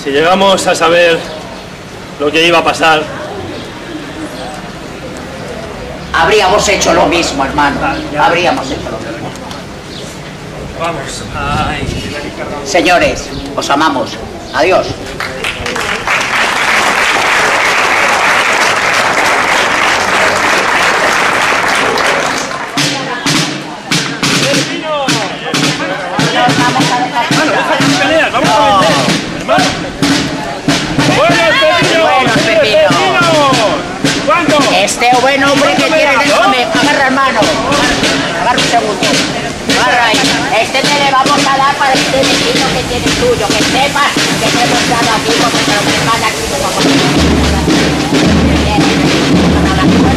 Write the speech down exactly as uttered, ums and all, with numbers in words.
Si llegamos a saber lo que iba a pasar, habríamos hecho lo mismo, hermano. Habríamos hecho lo mismo. Vamos. Ay. Señores, os amamos. Adiós. Hermano, deja tus peleas, vamos a vender, hermano. ¡Buenos pepinos! Buenos pepinos. ¿Cuánto? Este buen hombre que tiene, déjame, agarra hermano. Agarra un segundo. Agarra ahí. Este te le vamos a dar para este vecino que tiene tuyo, que sepas que te hemos dado aquí.